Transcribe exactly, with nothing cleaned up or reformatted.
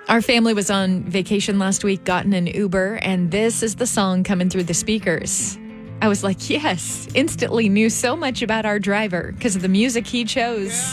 Our family was on vacation last week, got in an Uber, and this is the song coming through the speakers. I was like, yes, instantly knew so much about our driver because of the music he chose.